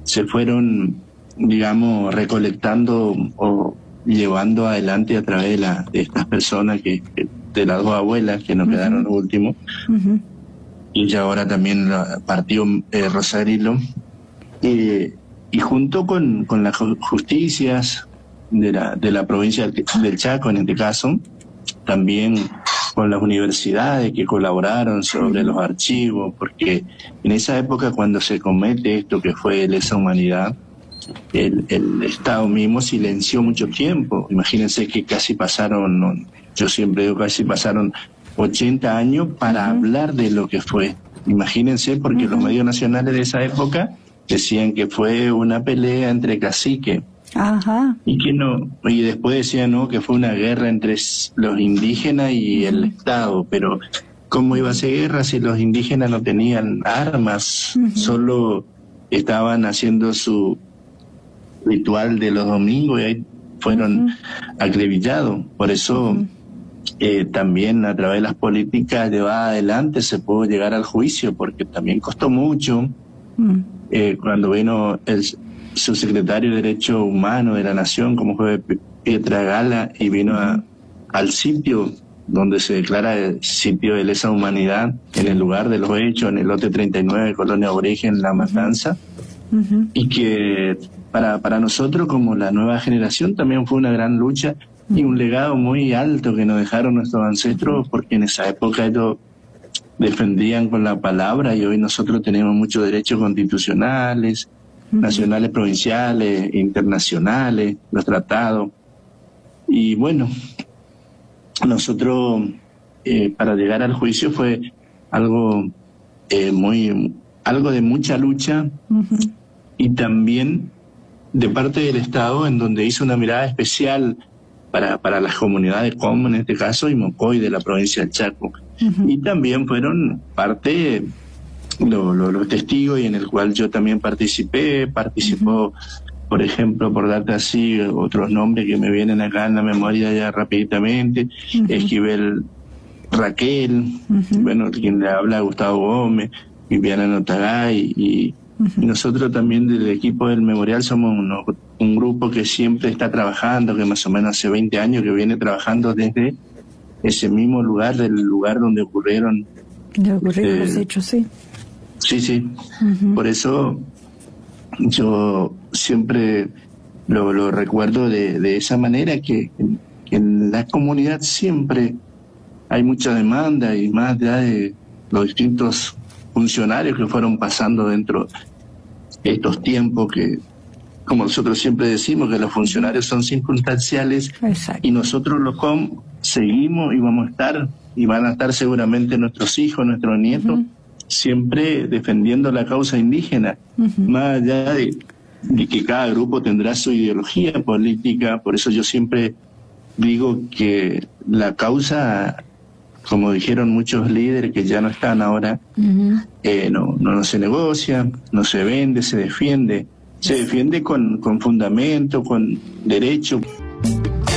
se fueron, digamos, recolectando o llevando adelante a través de estas personas de las dos abuelas que nos quedaron últimos. Y ya ahora también partió Rosarilo. Y junto con las justicias de la provincia del Chaco, en este caso, también con las universidades que colaboraron sobre los archivos, porque en esa época cuando se comete esto que fue lesa humanidad, el Estado mismo silenció mucho tiempo. Imagínense que casi pasaron, yo siempre digo casi pasaron 80 años para hablar de lo que fue. Imagínense, porque los medios nacionales de esa época decían que fue una pelea entre caciques. Y después decían que fue una guerra entre los indígenas y el Estado, pero ¿cómo iba a ser guerra si los indígenas no tenían armas? Solo estaban haciendo su ritual de los domingos y ahí fueron acribillados. Por eso también a través de las políticas llevadas adelante se pudo llegar al juicio, porque también costó mucho. Cuando vino el subsecretario de Derechos Humanos de la Nación, como fue Pietra Gala, y vino al sitio donde se declara el sitio de lesa humanidad, en el lugar de los hechos, en el lote 39, Colonia Origen, La Matanza, y que para nosotros como la nueva generación también fue una gran lucha y un legado muy alto que nos dejaron nuestros ancestros, porque en esa época ellos defendían con la palabra y hoy nosotros tenemos muchos derechos constitucionales, nacionales, provinciales, internacionales, los tratados. Y bueno, nosotros para llegar al juicio fue algo algo de mucha lucha y también de parte del Estado, en donde hizo una mirada especial para las comunidades como en este caso y Mocoy de la provincia del Chaco. Y también fueron parte los testigos, y en el cual yo también participó, por ejemplo, por darte así otros nombres que me vienen acá en la memoria ya rapiditamente, Esquivel Raquel, bueno, quien le habla Gustavo Gómez, Viviana Notagay, y nosotros también del equipo del Memorial somos un grupo que siempre está trabajando, que más o menos hace 20 años que viene trabajando desde ese mismo lugar, del lugar donde ocurrieron los hechos, sí. Sí. Por eso yo siempre lo recuerdo de esa manera, que en la comunidad siempre hay mucha demanda, y más allá de los distintos funcionarios que fueron pasando dentro de estos tiempos, que como nosotros siempre decimos que los funcionarios son circunstanciales. Exacto. Y nosotros los seguimos y vamos a estar, y van a estar seguramente nuestros hijos, nuestros nietos, siempre defendiendo la causa indígena, más allá de que cada grupo tendrá su ideología política. Por eso yo siempre digo que la causa, como dijeron muchos líderes que ya no están ahora, no se negocia, no se vende, se defiende con fundamento, con derecho.